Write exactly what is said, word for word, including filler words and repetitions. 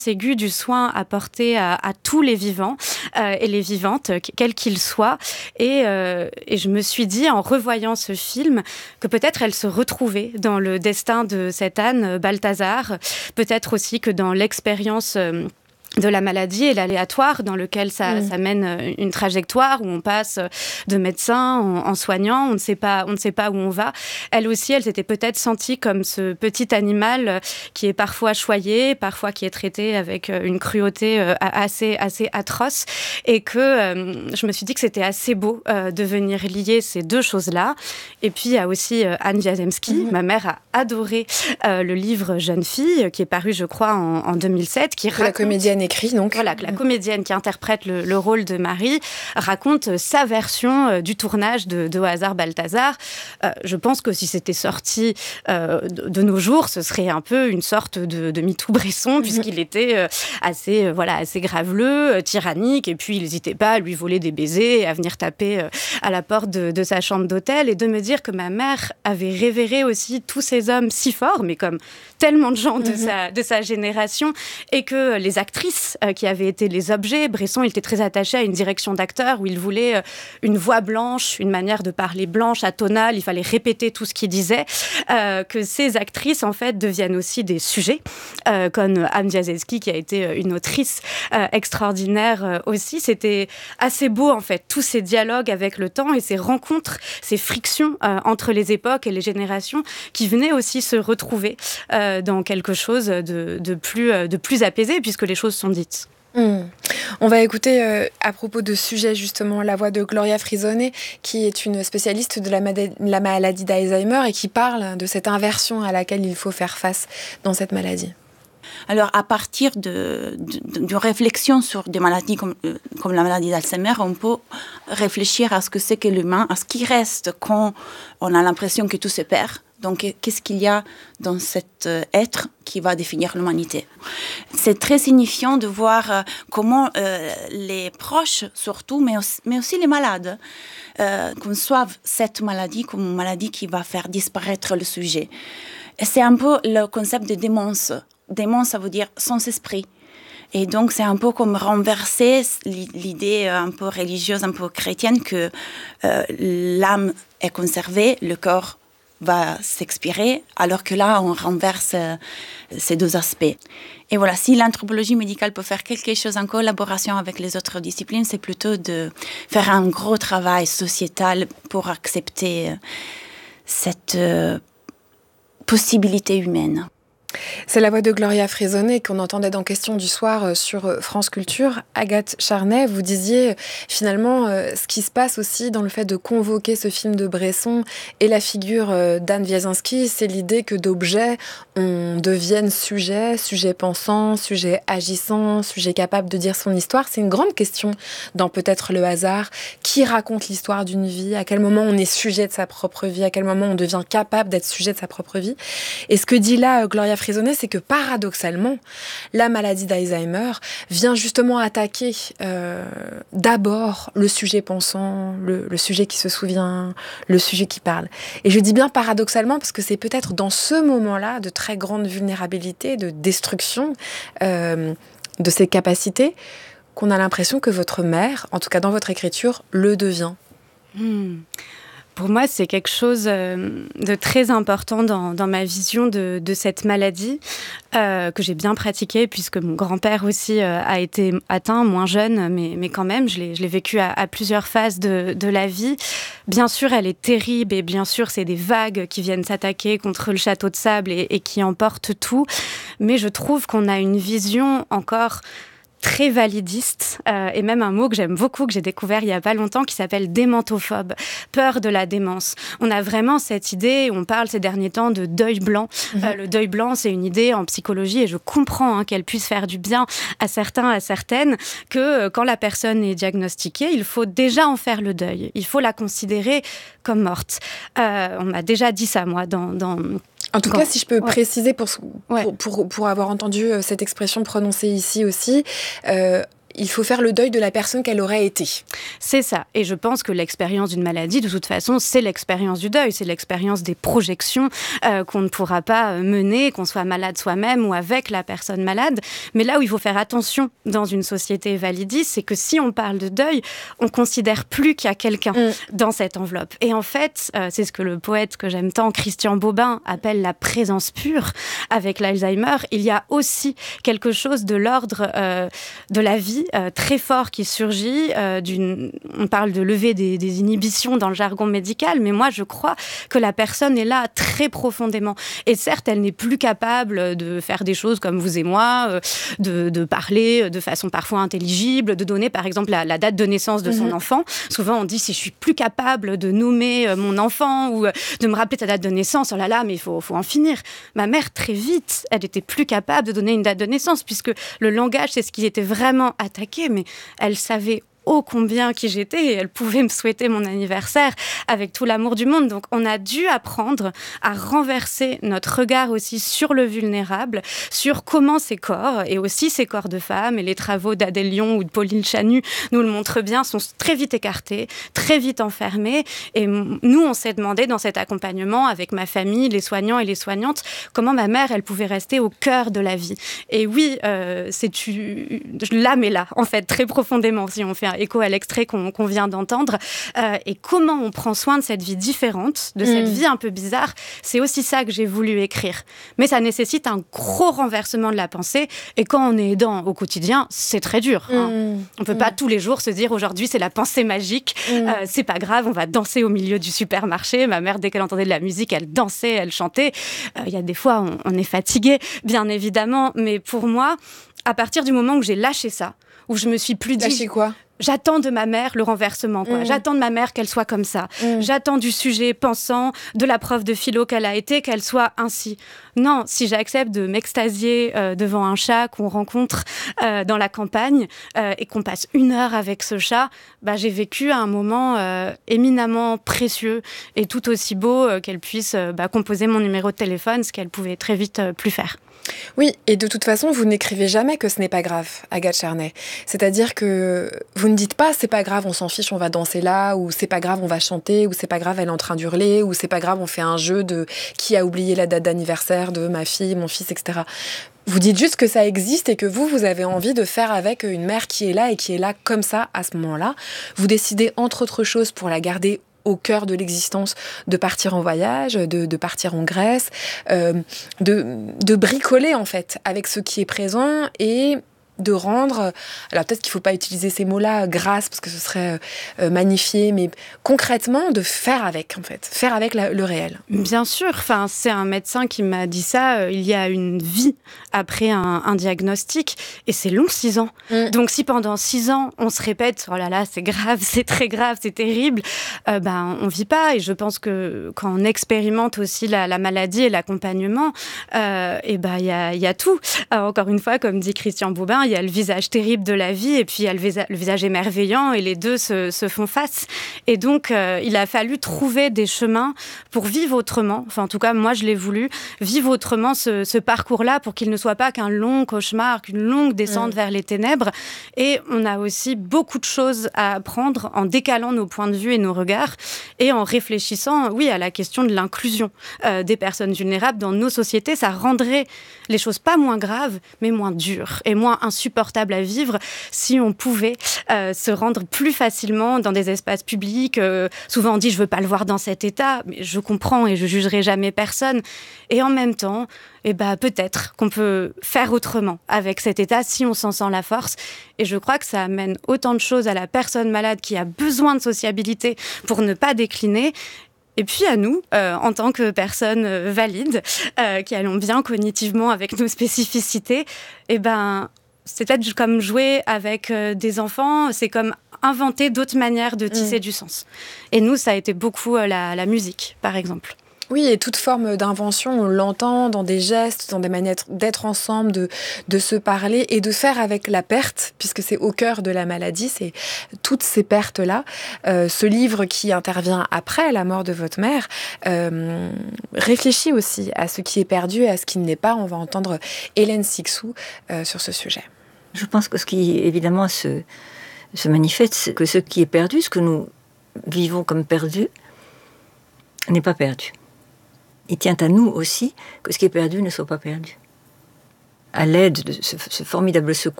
aigu du soin apporté à, à tous les vivants euh, et les vivantes, quels qu'ils soient. Et, euh, et je me suis dit, en revoyant ce film, que peut-être elle se retrouvait dans le destin de cette Anne Balthazar, peut-être aussi que dans l'expérience euh, de la maladie et l'aléatoire dans lequel ça, mmh. ça mène une trajectoire où on passe de médecin en, en soignant, on ne sait pas, on ne sait pas où on va. Elle aussi, elle s'était peut-être sentie comme ce petit animal qui est parfois choyé, parfois qui est traité avec une cruauté assez, assez atroce, et que euh, je me suis dit que c'était assez beau euh, de venir lier ces deux choses-là. Et puis il y a aussi euh, Anne Wiazemski. Mmh. Ma mère a adoré euh, le livre Jeune fille qui est paru, je crois, en, en deux mille sept, qui raconte la comédienne écrit, donc. Voilà, que la comédienne qui interprète le, le rôle de Marie raconte sa version euh, du tournage de, de Au hasard Balthazar. Euh, je pense que si c'était sorti euh, de, de nos jours, ce serait un peu une sorte de, de MeToo Bresson, mmh. puisqu'il était euh, assez, euh, voilà, assez graveleux, euh, tyrannique, et puis il n'hésitait pas à lui voler des baisers, à venir taper euh, à la porte de, de sa chambre d'hôtel, et de me dire que ma mère avait révéré aussi tous ces hommes si forts, mais comme tellement de gens de, mmh. sa, de sa génération, et que les actrices euh, qui avaient été les objets, Bresson, il était très attaché à une direction d'acteur où il voulait euh, une voix blanche, une manière de parler blanche, atonale, il fallait répéter tout ce qu'il disait, euh, que ces actrices, en fait, deviennent aussi des sujets, euh, comme Anne Wiazemski, qui a été une autrice euh, extraordinaire euh, aussi. C'était assez beau, en fait, tous ces dialogues avec le temps et ces rencontres, ces frictions euh, entre les époques et les générations qui venaient aussi se retrouver euh, dans quelque chose de, de, plus, de plus apaisé, puisque les choses sont dites. Mmh. On va écouter euh, à propos de ce sujet justement la voix de Gloria Frisone, qui est une spécialiste de la, mad- la maladie d'Alzheimer et qui parle de cette inversion à laquelle il faut faire face dans cette maladie. Alors, à partir de, de, de réflexion sur des maladies comme, euh, comme la maladie d'Alzheimer, on peut réfléchir à ce que c'est que l'humain, à ce qui reste quand on a l'impression que tout se perd. Donc, qu'est-ce qu'il y a dans cet euh, être qui va définir l'humanité? C'est très signifiant de voir euh, comment euh, les proches, surtout, mais aussi, mais aussi les malades, euh, conçoivent cette maladie comme une maladie qui va faire disparaître le sujet. Et c'est un peu le concept de démence. Démence, ça veut dire sans esprit. Et donc, c'est un peu comme renverser l'idée un peu religieuse, un peu chrétienne, que euh, l'âme est conservée, le corps va s'expirer, alors que là, on renverse euh, ces deux aspects. Et voilà, si l'anthropologie médicale peut faire quelque chose en collaboration avec les autres disciplines, c'est plutôt de faire un gros travail sociétal pour accepter euh, cette euh, possibilité humaine. C'est la voix de Gloria Frisone qu'on entendait dans Question du soir sur France Culture. Agathe Charnay, vous disiez finalement euh, ce qui se passe aussi dans le fait de convoquer ce film de Bresson et la figure euh, d'Anne Wiazemski, c'est l'idée que d'objets, on devienne sujet, sujet pensant, sujet agissant, sujet capable de dire son histoire. C'est une grande question dans Peut-être le hasard. Qui raconte l'histoire d'une vie? À quel moment on est sujet de sa propre vie? À quel moment on devient capable d'être sujet de sa propre vie? Et ce que dit là Gloria Frisone, c'est que paradoxalement, la maladie d'Alzheimer vient justement attaquer euh, d'abord le sujet pensant, le, le sujet qui se souvient, le sujet qui parle. Et je dis bien paradoxalement parce que c'est peut-être dans ce moment-là de très grande vulnérabilité, de destruction euh, de ses capacités, qu'on a l'impression que votre mère, en tout cas dans votre écriture, le devient. Mmh. Pour moi, c'est quelque chose de très important dans, dans ma vision de, de cette maladie euh, que j'ai bien pratiquée, puisque mon grand-père aussi euh, a été atteint, moins jeune, mais, mais quand même, je l'ai, je l'ai vécu à, à plusieurs phases de, de la vie. Bien sûr, elle est terrible et bien sûr, c'est des vagues qui viennent s'attaquer contre le château de sable et, et qui emportent tout. Mais je trouve qu'on a une vision encore très validiste, euh, et même un mot que j'aime beaucoup, que j'ai découvert il n'y a pas longtemps, qui s'appelle démentophobe, peur de la démence. On a vraiment cette idée, on parle ces derniers temps de deuil blanc. Mmh. Euh, le deuil blanc, c'est une idée en psychologie, et je comprends hein, qu'elle puisse faire du bien à certains, à certaines, que euh, quand la personne est diagnostiquée, il faut déjà en faire le deuil. Il faut la considérer comme morte. Euh, on m'a déjà dit ça, moi, dans... dans En tout Quand... cas, si je peux ouais. préciser, pour, pour, ouais. pour, pour avoir entendu cette expression prononcée ici aussi, euh, il faut faire le deuil de la personne qu'elle aurait été. C'est ça. Et je pense que l'expérience d'une maladie, de toute façon, c'est l'expérience du deuil, c'est l'expérience des projections euh, qu'on ne pourra pas mener, qu'on soit malade soi-même ou avec la personne malade. Mais là où il faut faire attention dans une société validiste, c'est que si on parle de deuil, on considère plus qu'il y a quelqu'un mmh. dans cette enveloppe. Et en fait, euh, c'est ce que le poète que j'aime tant, Christian Bobin, appelle la présence pure. Avec l'Alzheimer, il y a aussi quelque chose de l'ordre euh, de la vie Euh, très fort qui surgit. Euh, d'une... On parle de lever des, des inhibitions dans le jargon médical, mais moi, je crois que la personne est là très profondément. Et certes, elle n'est plus capable de faire des choses comme vous et moi, euh, de, de parler de façon parfois intelligible, de donner, par exemple, la, la date de naissance de mmh. son enfant. Souvent, on dit, si je suis plus capable de nommer euh, mon enfant ou euh, de me rappeler ta date de naissance, oh là là, mais il faut, faut en finir. Ma mère, très vite, elle était plus capable de donner une date de naissance, puisque le langage, c'est ce qui était vraiment attaquée, mais elle savait ô combien qui j'étais et elle pouvait me souhaiter mon anniversaire avec tout l'amour du monde. Donc on a dû apprendre à renverser notre regard aussi sur le vulnérable, sur comment ces corps, et aussi ces corps de femmes, et les travaux d'Adèle Lyon ou de Pauline Chanu nous le montrent bien, sont très vite écartés, très vite enfermés. Et nous, on s'est demandé dans cet accompagnement avec ma famille, les soignants et les soignantes, comment ma mère, elle pouvait rester au cœur de la vie. Et oui, euh, c'est l'âme est là, en fait, très profondément, si on fait écho à l'extrait qu'on, qu'on vient d'entendre, euh, et comment on prend soin de cette vie différente, de cette mmh. vie un peu bizarre, c'est aussi ça que j'ai voulu écrire. Mais ça nécessite un gros renversement de la pensée, et quand on est aidant au quotidien, c'est très dur. Hein. Mmh. On ne peut mmh. pas tous les jours se dire, aujourd'hui, c'est la pensée magique, mmh. euh, c'est pas grave, on va danser au milieu du supermarché. Ma mère, dès qu'elle entendait de la musique, elle dansait, elle chantait. Il euh, y a des fois, on, on est fatigué, bien évidemment, mais pour moi, à partir du moment où j'ai lâché ça, où je me suis plus dit... Lâché quoi ? J'attends de ma mère le renversement, quoi. Mmh. J'attends de ma mère qu'elle soit comme ça. Mmh. J'attends du sujet pensant, de la prof de philo qu'elle a été, qu'elle soit ainsi. Non, si j'accepte de m'extasier euh, devant un chat qu'on rencontre euh, dans la campagne euh, et qu'on passe une heure avec ce chat, bah, j'ai vécu un moment euh, éminemment précieux et tout aussi beau euh, qu'elle puisse euh, bah, composer mon numéro de téléphone, ce qu'elle pouvait très vite euh, plus faire. Oui, et de toute façon, vous n'écrivez jamais que ce n'est pas grave, Agathe Charnay. C'est-à-dire que vous ne dites pas « c'est pas grave, on s'en fiche, on va danser là » ou « c'est pas grave, on va chanter » ou « c'est pas grave, elle est en train d'hurler » ou « c'est pas grave, on fait un jeu de qui a oublié la date d'anniversaire de ma fille, mon fils, et cetera » Vous dites juste que ça existe et que vous, vous avez envie de faire avec une mère qui est là et qui est là comme ça à ce moment-là. Vous décidez, entre autres choses, pour la garder au cœur de l'existence, de partir en voyage, de, de partir en Grèce, euh, de, de bricoler en fait avec ce qui est présent et de rendre, alors peut-être qu'il ne faut pas utiliser ces mots-là, grâce, parce que ce serait euh, magnifié, mais concrètement, de faire avec, en fait, faire avec la, le réel. Bien sûr, enfin, c'est un médecin qui m'a dit ça, euh, il y a une vie après un, un diagnostic, et c'est long, six ans. Mm. Donc si pendant six ans, on se répète, oh là là, c'est grave, c'est très grave, c'est terrible, euh, ben, on ne vit pas, et je pense que quand on expérimente aussi la, la maladie et l'accompagnement, euh, et ben, il y a, y a tout. Alors, encore une fois, comme dit Christian Bobin, il y a le visage terrible de la vie et puis il y a le, visa- le visage émerveillant et les deux se, se font face. Et donc, euh, il a fallu trouver des chemins pour vivre autrement. Enfin, en tout cas, moi, je l'ai voulu. Vivre autrement ce, ce parcours-là pour qu'il ne soit pas qu'un long cauchemar, qu'une longue descente mmh. vers les ténèbres. Et on a aussi beaucoup de choses à apprendre en décalant nos points de vue et nos regards et en réfléchissant, oui, à la question de l'inclusion euh, des personnes vulnérables dans nos sociétés. Ça rendrait les choses pas moins graves, mais moins dures et moins insupportable à vivre si on pouvait euh, se rendre plus facilement dans des espaces publics. Euh, souvent on dit je veux pas le voir dans cet état, mais je comprends et je jugerai jamais personne. Et en même temps, eh ben, peut-être qu'on peut faire autrement avec cet état si on s'en sent la force. Et je crois que ça amène autant de choses à la personne malade qui a besoin de sociabilité pour ne pas décliner. Et puis à nous, euh, en tant que personnes euh, valides, euh, qui allons bien cognitivement avec nos spécificités, eh ben, c'est peut-être comme jouer avec euh, des enfants, c'est comme inventer d'autres manières de tisser mmh. du sens. Et nous, ça a été beaucoup euh, la, la musique, par exemple. Oui, et toute forme d'invention, on l'entend dans des gestes, dans des manières d'être ensemble, de, de se parler et de faire avec la perte, puisque c'est au cœur de la maladie, c'est toutes ces pertes-là. Euh, ce livre qui intervient après la mort de votre mère euh, réfléchit aussi à ce qui est perdu et à ce qui ne l'est pas. On va entendre Hélène Cixous euh, sur ce sujet. Je pense que ce qui, évidemment, se, se manifeste, c'est que ce qui est perdu, ce que nous vivons comme perdu, n'est pas perdu. Il tient à nous aussi que ce qui est perdu ne soit pas perdu. À l'aide de ce, ce formidable secours